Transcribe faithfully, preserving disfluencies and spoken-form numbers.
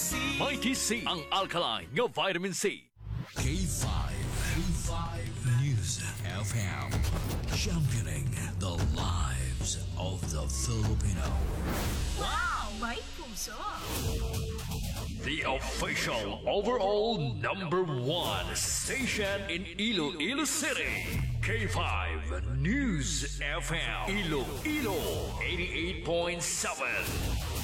C. Mighty C, ang alkaline nga vitamin C. K five. K five News F M. Championing the lives of the Filipino. Wow! May puso! The official overall number one station in Iloilo City. K five News F M. Iloilo eighty-eight point seven.